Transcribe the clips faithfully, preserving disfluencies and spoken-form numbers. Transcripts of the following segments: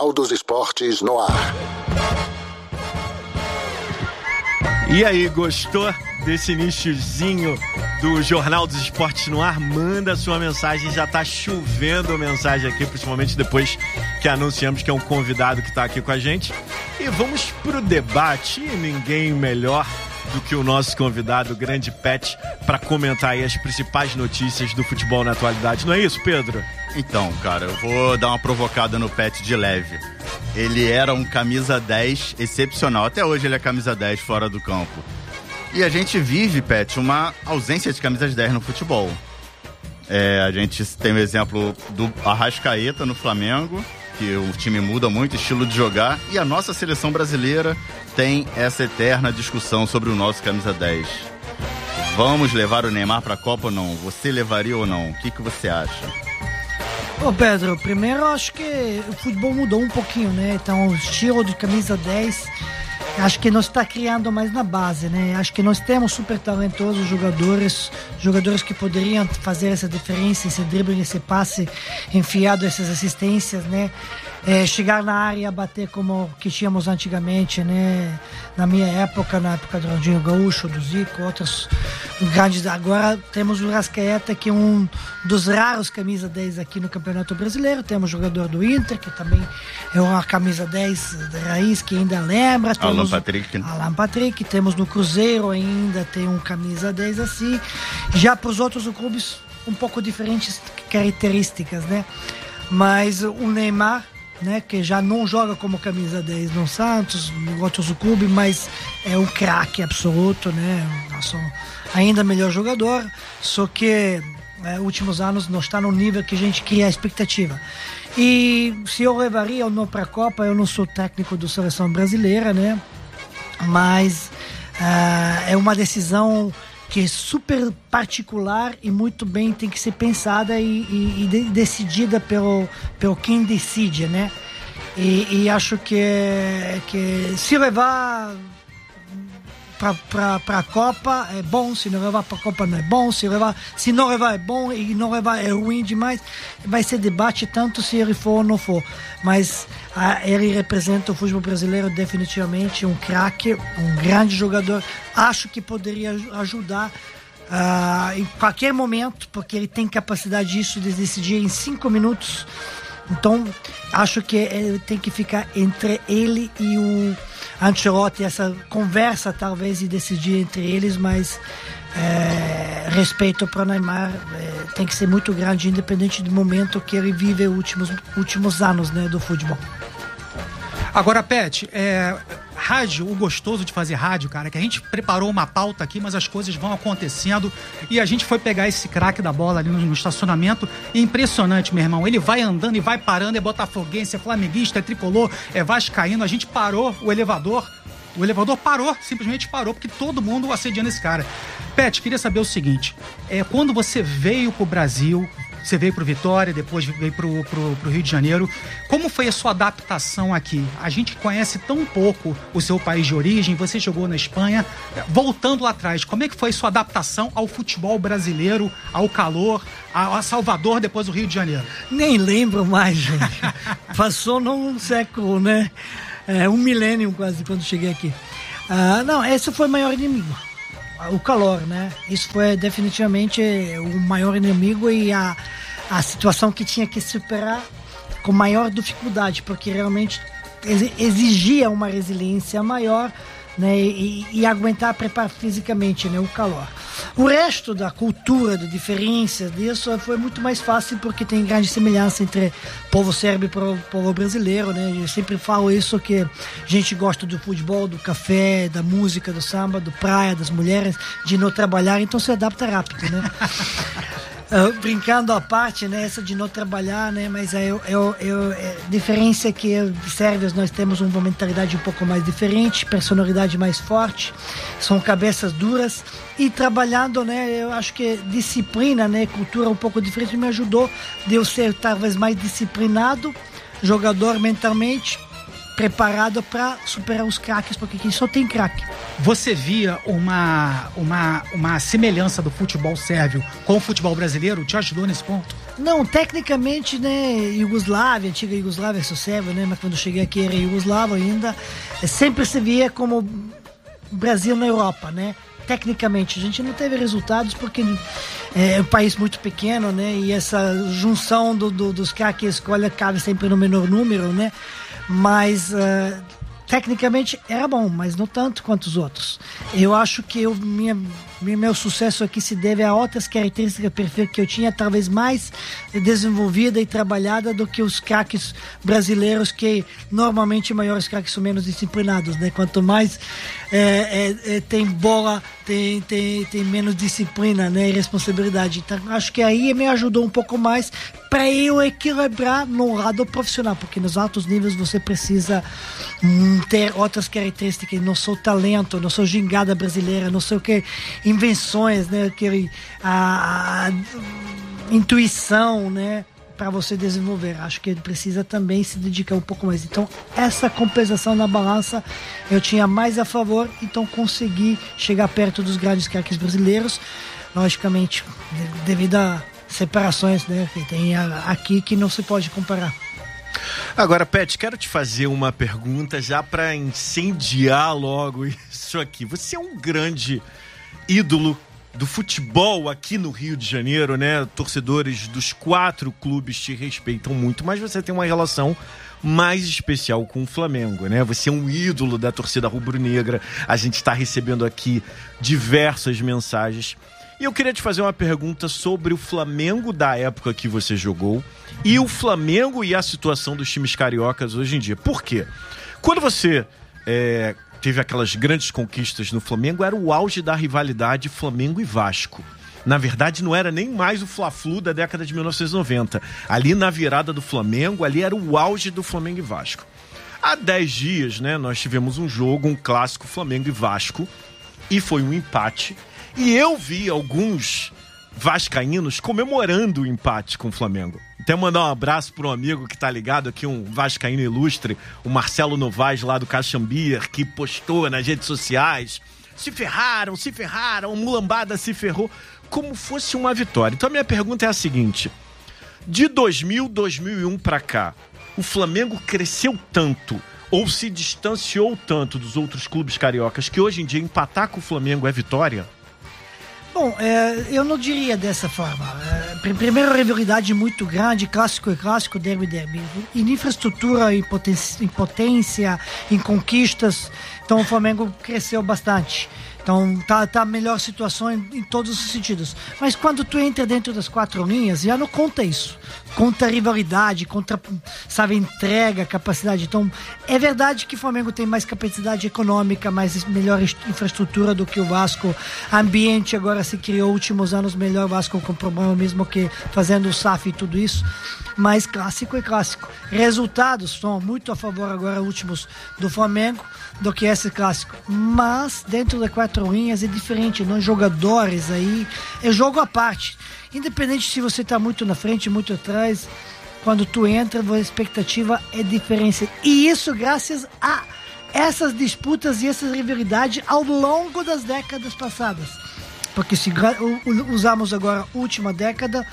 Jornal dos Esportes no ar. E aí, gostou desse iniciozinho do Jornal dos Esportes no ar? Manda sua mensagem, já tá chovendo mensagem aqui, principalmente depois que anunciamos que é um convidado que tá aqui com a gente. E vamos pro debate, e ninguém melhor do que o nosso convidado, o grande Pet, para comentar aí as principais notícias do futebol na atualidade. Não é isso, Pedro? Então, cara, eu vou dar uma provocada no Pet de leve. Ele era um camisa dez excepcional. Até hoje ele é camisa dez fora do campo. E a gente vive, Pet, uma ausência de camisas dez no futebol. É, a gente tem o exemplo do Arrascaeta no Flamengo, que o time muda muito, estilo de jogar. E a nossa seleção brasileira tem essa eterna discussão sobre o nosso camisa dez. Vamos levar o Neymar para a Copa ou não? Você levaria ou não? O que, que você acha? Ô Pedro, primeiro acho que o futebol mudou um pouquinho, né? Então o estilo de camisa dez acho que não está criando mais na base, né? Acho que nós temos super talentosos jogadores, jogadores que poderiam fazer essa diferença, esse drible, esse passe enfiado, essas assistências, né? É, chegar na área, bater como que tínhamos antigamente, né? Na minha época, na época do Ronaldinho Gaúcho, do Zico, outros grandes. Agora temos o Arrascaeta, que é um dos raros camisa dez aqui no Campeonato Brasileiro. Temos o jogador do Inter, que também é uma camisa dez da raiz, que ainda lembra. Temos Alan Patrick. Alan Patrick. Temos no Cruzeiro ainda, tem um camisa dez assim. Já para os outros clubes, um pouco diferentes características, né? Mas o Neymar, né, que já não joga como camisa dez no Santos, em outros clubes, mas é um craque absoluto, né? Nosso ainda melhor jogador, só que é, últimos anos não está no nível que a gente cria a expectativa. E se eu levaria ou não para a Copa, eu não sou técnico da seleção brasileira, né? Mas uh, é uma decisão que é super particular e muito bem tem que ser pensada e, e, e de, decidida pelo, pelo quem decide, né? E, e acho que, que se levar para a Copa é bom, se não levar para a Copa não é bom, se, levar, se não levar é bom e não levar é ruim demais. Vai ser debate tanto se ele for ou não for, mas ah, ele representa o futebol brasileiro definitivamente, um craque, um grande jogador. Acho que poderia ajudar ah, em qualquer momento, porque ele tem capacidade disso de decidir em cinco minutos. Então acho que ele tem que ficar entre ele e o Ancelotti, essa conversa talvez e decidir entre eles, mas é, respeito para o Neymar é, tem que ser muito grande, independente do momento que ele vive os últimos, últimos anos, né, do futebol. Agora, Pet, é, rádio, o gostoso de fazer rádio, cara, que a gente preparou uma pauta aqui, mas as coisas vão acontecendo e a gente foi pegar esse craque da bola ali no, no estacionamento. E impressionante, meu irmão, ele vai andando e vai parando, é botafoguense, é flamenguista, é tricolor, é vascaíno. A gente parou o elevador, o elevador parou, simplesmente parou, porque todo mundo assediando esse cara. Pet, queria saber o seguinte, é, quando você veio pro Brasil, você veio pro Vitória, depois veio pro, pro, pro Rio de Janeiro. Como foi a sua adaptação aqui? A gente conhece tão pouco o seu país de origem, você jogou na Espanha. Voltando lá atrás, como é que foi a sua adaptação ao futebol brasileiro, ao calor, a, a Salvador, depois o Rio de Janeiro? Nem lembro mais, gente. Passou num século, né? É, um milênio quase, quando cheguei aqui. Ah, não, esse foi o maior inimigo. O calor, né? Isso foi definitivamente o maior inimigo e a, a situação que tinha que superar com maior dificuldade, porque realmente exigia uma resiliência maior, né? E, e aguentar preparar fisicamente, né? O calor. O resto da cultura, da diferença disso foi muito mais fácil, porque tem grande semelhança entre povo sérvio e povo brasileiro, né? Eu sempre falo isso, que a gente gosta do futebol, do café, da música, do samba, do praia, das mulheres, de não trabalhar, então se adapta rápido, né? Uh, brincando à parte, né, essa de não trabalhar, né, mas eu, eu, eu, é, diferença é que sérvios nós temos uma mentalidade um pouco mais diferente, personalidade mais forte, são cabeças duras, e trabalhando, né, eu acho que disciplina, né, cultura um pouco diferente me ajudou de eu ser talvez mais disciplinado, jogador mentalmente, preparado para superar os craques, porque aqui só tem craque. Você via uma, uma, uma semelhança do futebol sérvio com o futebol brasileiro? Te ajudou nesse ponto? Não, tecnicamente, né, Iugoslávia, antiga Iugoslávia, sou sérvio, né, mas quando eu cheguei aqui era Iugoslavo ainda, sempre se via como Brasil na Europa, né? Tecnicamente, a gente não teve resultados porque é um país muito pequeno, né? E essa junção do, do, dos caras que escolhe cabe sempre no menor número, né? Mas uh, tecnicamente era bom, mas não tanto quanto os outros. Eu acho que eu, minha, meu sucesso aqui se deve a outras características perfil que eu tinha, talvez mais desenvolvida e trabalhada do que os craques brasileiros, que normalmente maiores craques são menos disciplinados, né? Quanto mais é, é, é, tem bola, tem, tem, tem menos disciplina, né? E responsabilidade. Então acho que aí me ajudou um pouco mais para eu equilibrar no lado profissional, porque nos altos níveis você precisa hum, ter outras características. Não sou talento, não sou gingada brasileira, não sei o que, invenções, né? Aquele, a, a, a intuição, né? Para você desenvolver. Acho que ele precisa também se dedicar um pouco mais. Então, essa compensação na balança eu tinha mais a favor, então consegui chegar perto dos grandes craques brasileiros, logicamente, devido a separações, né, que tem aqui que não se pode comparar. Agora, Pet, quero te fazer uma pergunta já para incendiar logo isso aqui. Você é um grande ídolo do futebol aqui no Rio de Janeiro, né? Torcedores dos quatro clubes te respeitam muito, mas você tem uma relação mais especial com o Flamengo, né? Você é um ídolo da torcida rubro-negra. A gente está recebendo aqui diversas mensagens. E eu queria te fazer uma pergunta sobre o Flamengo da época que você jogou e o Flamengo e a situação dos times cariocas hoje em dia. Por quê? Quando você é, teve aquelas grandes conquistas no Flamengo, era o auge da rivalidade Flamengo e Vasco. Na verdade, não era nem mais o Fla-Flu da década de mil novecentos e noventa. Ali na virada do Flamengo, ali era o auge do Flamengo e Vasco. Há dez dias, né, nós tivemos um jogo, um clássico Flamengo e Vasco, e foi um empate. E eu vi alguns vascaínos comemorando o empate com o Flamengo. Até mandar um abraço para um amigo que tá ligado aqui, um vascaíno ilustre, o Marcelo Novaes, lá do Caxambier, que postou nas redes sociais: se ferraram, se ferraram, o Mulambada se ferrou, como fosse uma vitória. Então a minha pergunta é a seguinte: de dois mil, dois mil e um para cá, o Flamengo cresceu tanto ou se distanciou tanto dos outros clubes cariocas que hoje em dia empatar com o Flamengo é vitória? Bom, é, eu não diria dessa forma. É, primeiro, a rivalidade muito grande, clássico é clássico, derby é derby. Em infraestrutura, em potência, em potência, em conquistas, então o Flamengo cresceu bastante. Então tá, tá melhor situação em, em todos os sentidos. Mas quando tu entra dentro das quatro linhas, já não conta isso. Conta a rivalidade, conta, sabe, entrega, capacidade. Então, é verdade que o Flamengo tem mais capacidade econômica, mais melhor infraestrutura do que o Vasco. Ambiente agora se criou, últimos anos melhor. O Vasco com problema mesmo que fazendo o S A F e tudo isso. Mas clássico é clássico. Resultados são muito a favor agora, últimos, do Flamengo, do que esse clássico. Mas dentro das quatro linhas é diferente, não jogadores aí, é jogo à parte. Independente se você está muito na frente, muito atrás, quando tu entra, a expectativa é diferente. E isso graças a essas disputas e essas rivalidades ao longo das décadas passadas. Porque se usamos agora a última década,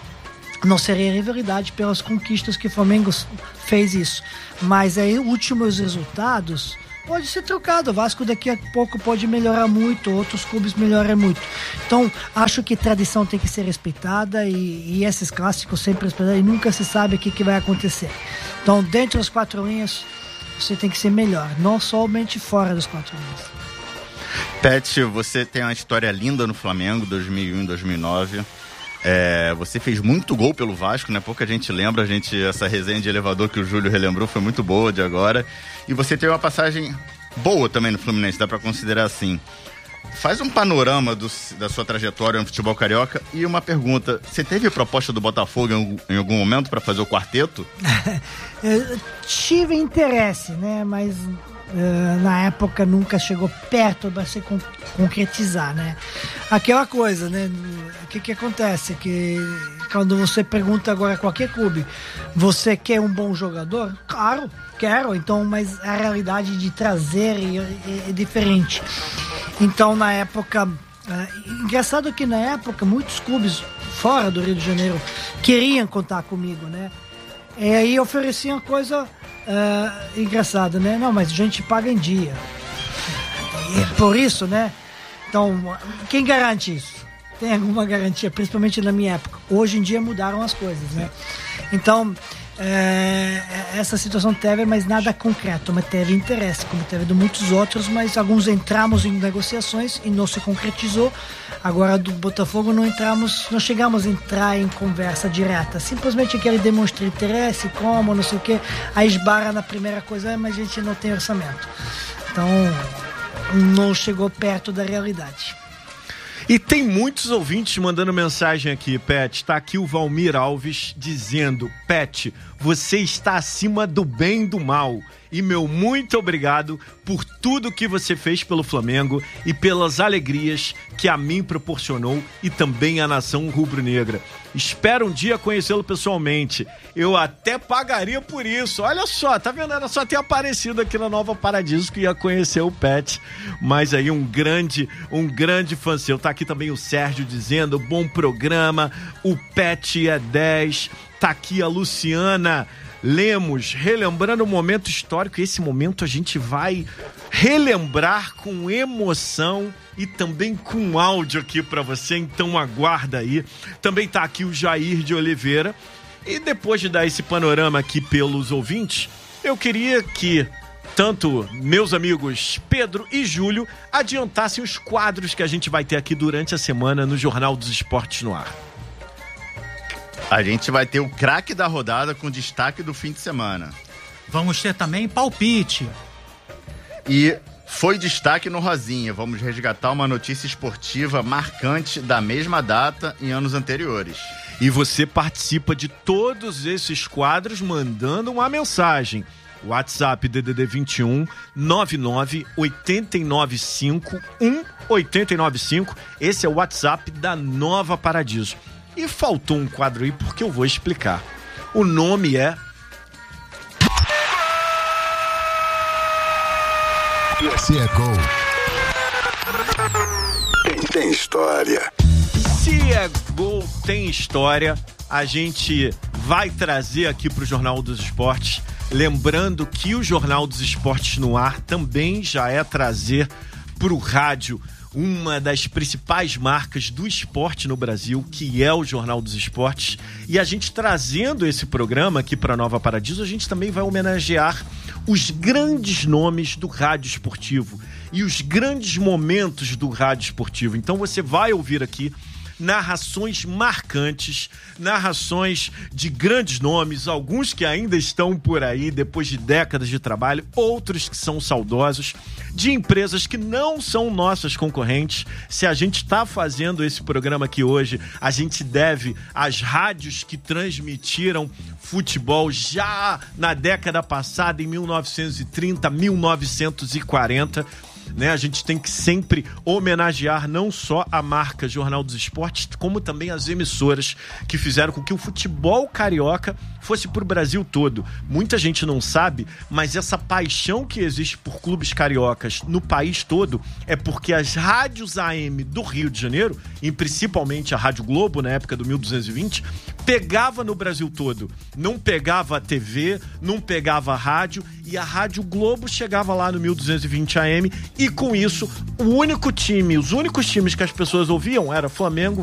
não seria rivalidade pelas conquistas que o Flamengo fez isso. Mas aí, últimos resultados, pode ser trocado. O Vasco daqui a pouco pode melhorar muito, outros clubes melhoram muito. Então, acho que tradição tem que ser respeitada e, e esses clássicos sempre respeitados, e nunca se sabe o que, que vai acontecer. Então, dentro das quatro linhas, você tem que ser melhor, não somente fora das quatro linhas. Pet, você tem uma história linda no Flamengo, dois mil e um, dois mil e nove. É, você fez muito gol pelo Vasco, né? Pouca gente lembra, a gente, essa resenha de elevador que o Júlio relembrou foi muito boa de agora. E você teve uma passagem boa também no Fluminense, dá pra considerar assim. Faz um panorama do, da sua trajetória no futebol carioca e uma pergunta: você teve proposta do Botafogo em, em algum momento para fazer o quarteto? Eu tive interesse, né? Mas uh, na época nunca chegou perto para se con- concretizar, né? Aquela coisa, né? O que que acontece? Que quando você pergunta agora a qualquer clube, você quer um bom jogador? Claro, quero, então, mas a realidade de trazer é, é, é diferente. Então, na época... Uh, engraçado que na época muitos clubes fora do Rio de Janeiro queriam contar comigo, né? E aí ofereciam coisa uh, engraçada, né? Não, mas a gente paga em dia. E por isso, né? Então, quem garante isso? Tem alguma garantia, principalmente na minha época. Hoje em dia mudaram as coisas, né? Então, é, essa situação teve, mas nada concreto, mas teve interesse, como teve de muitos outros, mas alguns entramos em negociações e não se concretizou. Agora do Botafogo não entramos, não chegamos a entrar em conversa direta, simplesmente que ele demonstra interesse, como, não sei o que, aí esbarra na primeira coisa, mas a gente não tem orçamento. Então, não chegou perto da realidade. E tem muitos ouvintes mandando mensagem aqui, Pet. Tá aqui o Valmir Alves dizendo: Pet, você está acima do bem e do mal. E meu muito obrigado por tudo que você fez pelo Flamengo e pelas alegrias que a mim proporcionou e também a nação rubro-negra. Espero um dia conhecê-lo pessoalmente. Eu até pagaria por isso. Olha só, tá vendo? Era só ter aparecido aqui na Nova Paradiso que ia conhecer o Pet. Mas aí um grande, um grande fã seu. Tá aqui também o Sérgio dizendo: bom programa, o Pet é dez. Tá aqui a Luciana Lemos, relembrando um momento histórico. Esse momento a gente vai relembrar com emoção e também com áudio aqui para você, então aguarda aí. Também tá aqui o Jair de Oliveira. E depois de dar esse panorama aqui pelos ouvintes, eu queria que tanto meus amigos Pedro e Júlio adiantassem os quadros que a gente vai ter aqui durante a semana no Jornal dos Esportes no Ar. A gente vai ter o craque da rodada com destaque do fim de semana. Vamos ter também palpite. E foi destaque no Rosinha. Vamos resgatar uma notícia esportiva marcante da mesma data em anos anteriores. E você participa de todos esses quadros mandando uma mensagem. WhatsApp D D D vinte e um, nove nove oito nove cinco, um oito nove cinco. Esse é o WhatsApp da Nova Paradiso. E faltou um quadro aí porque eu vou explicar. O nome é... Se é gol, tem história. Se é gol, tem história. A gente vai trazer aqui para o Jornal dos Esportes. Lembrando que o Jornal dos Esportes no Ar também já é trazer para o rádio uma das principais marcas do esporte no Brasil, que é o Jornal dos Esportes. E a gente trazendo esse programa aqui para Nova Paradiso, a gente também vai homenagear os grandes nomes do rádio esportivo e os grandes momentos do rádio esportivo. Então você vai ouvir aqui narrações marcantes, narrações de grandes nomes, alguns que ainda estão por aí depois de décadas de trabalho, outros que são saudosos, de empresas que não são nossas concorrentes. Se a gente está fazendo esse programa aqui hoje, a gente deve às rádios que transmitiram futebol já na década passada, em mil novecentos e trinta, mil novecentos e quarenta. Né? A gente tem que sempre homenagear não só a marca Jornal dos Esportes, como também as emissoras que fizeram com que o futebol carioca fosse pro Brasil todo. Muita gente não sabe, mas essa paixão que existe por clubes cariocas no país todo é porque as rádios A M do Rio de Janeiro, e principalmente a Rádio Globo, na época do mil duzentos e vinte, pegava no Brasil todo. Não pegava a T V, não pegava a rádio, e a Rádio Globo chegava lá no mil duzentos e vinte A M, e com isso, o único time, os únicos times que as pessoas ouviam era Flamengo,